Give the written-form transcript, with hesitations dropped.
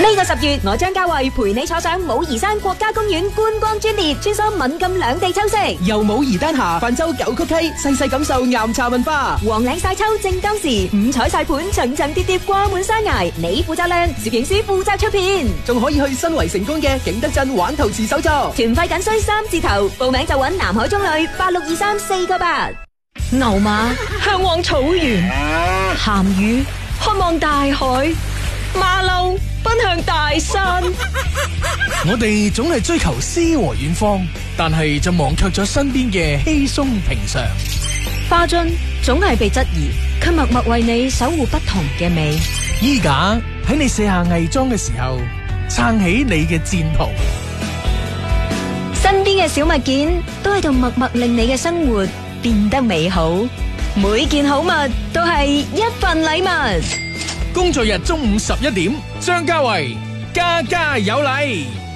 個10月，我張家慧陪你坐上武夷山國家公園觀光專列，穿梭閩贛兩地秋色， 由武夷丹霞泛舟九曲溪，細細感受岩茶文化。 黃嶺晒秋正當時，五彩晒盤層層疊疊掛滿山崖，你負責靚，攝影師負責出片， 仲可以去新圍成功嘅景德鎮玩陶瓷手作。 團費僅需3字頭，報名就揾南海中旅8623-498。牛馬向往草原，鹹魚渴望大海，馬騮奔向大山。 我哋總係追求詩和遠方，但係就忘卻咗身邊嘅稀鬆平常。 花樽總係被質疑，卻默默為你守護不同嘅美。 衣架喺你卸下偽裝嘅時候，撐起你嘅戰袍。 身邊嘅小物件都喺度默默令你嘅生活變得美好。每件好物都係一份禮物。 工作日中午11點，張家慧家家有禮。